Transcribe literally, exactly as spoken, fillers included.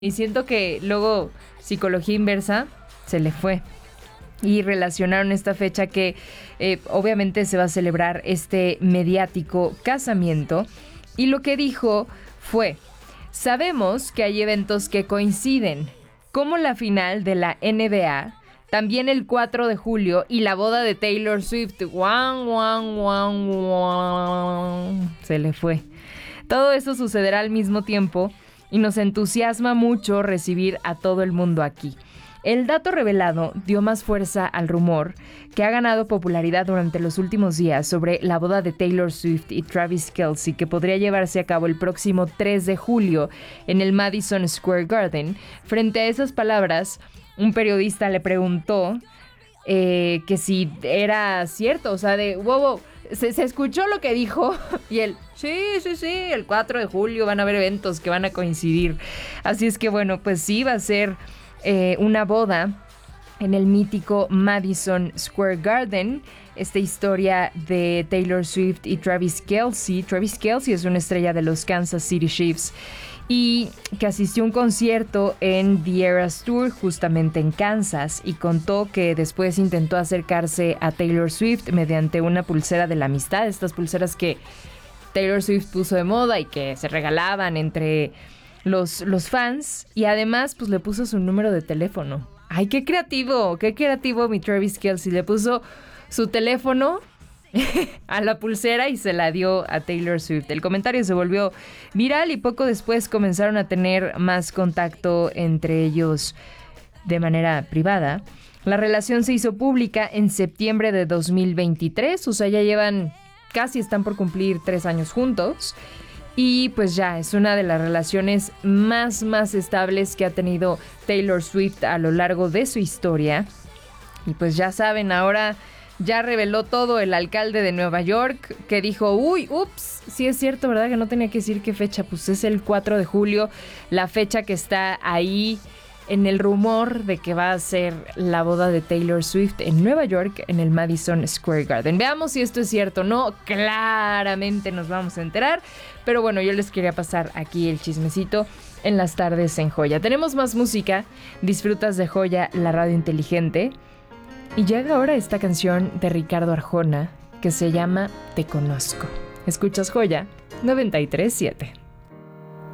Y siento que luego psicología inversa se le fue. Y relacionaron esta fecha que eh, obviamente se va a celebrar este mediático casamiento. Y lo que dijo fue: sabemos que hay eventos que coinciden, como la final de la N B A, también el cuatro de julio y la boda de Taylor Swift. Guau, guau, guau, guau. Se le fue. Todo eso sucederá al mismo tiempo y nos entusiasma mucho recibir a todo el mundo aquí. El dato revelado dio más fuerza al rumor que ha ganado popularidad durante los últimos días sobre la boda de Taylor Swift y Travis Kelce, que podría llevarse a cabo el próximo tres de julio en el Madison Square Garden. Frente a esas palabras, un periodista le preguntó eh, que si era cierto, o sea, de wow, wow, ¿se, se escuchó lo que dijo? Y él, sí, sí, sí, el cuatro de julio van a haber eventos que van a coincidir. Así es que bueno, pues sí, va a ser Eh, una boda en el mítico Madison Square Garden. Esta historia de Taylor Swift y Travis Kelce. Travis Kelce es una estrella de los Kansas City Chiefs y que asistió a un concierto en The Eras Tour justamente en Kansas, y contó que después intentó acercarse a Taylor Swift mediante una pulsera de la amistad, estas pulseras que Taylor Swift puso de moda y que se regalaban entre Los, los fans, y además pues le puso su número de teléfono. ¡Ay, qué creativo! ¡Qué creativo mi Travis Kelce! Le puso su teléfono a la pulsera y se la dio a Taylor Swift. El comentario se volvió viral y poco después comenzaron a tener más contacto entre ellos de manera privada. La relación se hizo pública en septiembre de dos mil veintitrés, o sea, ya llevan, casi están por cumplir tres años juntos. Y pues ya es una de las relaciones más, más estables que ha tenido Taylor Swift a lo largo de su historia. Y pues ya saben, ahora ya reveló todo el alcalde de Nueva York, que dijo, uy, ups, sí es cierto, ¿verdad? Que no tenía que decir qué fecha, pues es el cuatro de julio, la fecha que está ahí en el rumor de que va a ser la boda de Taylor Swift en Nueva York, en el Madison Square Garden. Veamos si esto es cierto o no. Claramente nos vamos a enterar. Pero bueno, yo les quería pasar aquí el chismecito en las tardes en Joya. Tenemos más música. Disfrutas de Joya, la radio inteligente. Y llega ahora esta canción de Ricardo Arjona que se llama Te Conozco. Escuchas Joya noventa y tres punto siete.